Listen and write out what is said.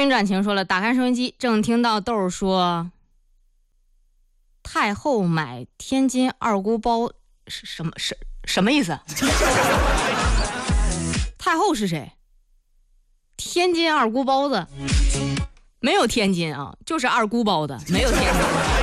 心转情说了，打开收音机正听到豆儿说太后买天津二姑包是什么意思？太后是谁？天津二姑包子没有天津啊，就是二姑包的，没有天津。